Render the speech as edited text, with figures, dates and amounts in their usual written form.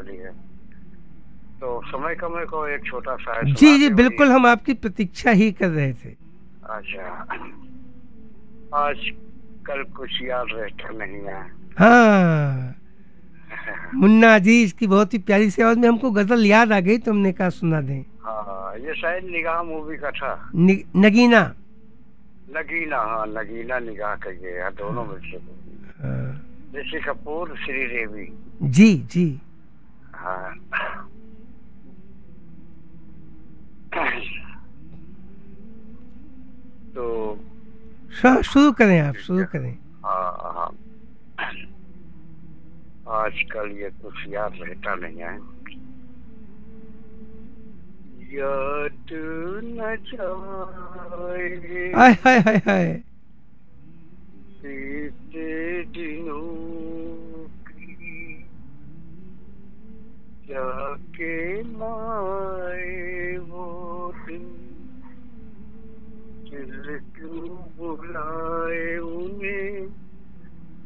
वाली है, तो समय समय को एक छोटा सा जी जी सुनाते बिल्कुल, हुए। हम आपकी प्रतीक्षा ही कर रहे थे। अच्छा, आज कल कुछ याद रहता नहीं है। हाँ, मुन्ना अजीज की बहुत ही प्यारी सी आवाज में हमको गजल याद आ गई, तो हमने कहा सुना दें। हाँ, ये शायद निगाह मूवी का था। नगीना। नगीना, हाँ, नगीना निगाह कहिए यार, दोनों हाँ, मिलके। हाँ, ऋषि कपूर, श्रीदेवी। जी जी। हाँ। तो शुरू करें, आप ठीक शुरू है। करें। हाँ हाँ, आजकल ये कुछ याद रहता नहीं है। याद न जाए हाय हाय हाय हाय। बीते दिनों की, जाके माँ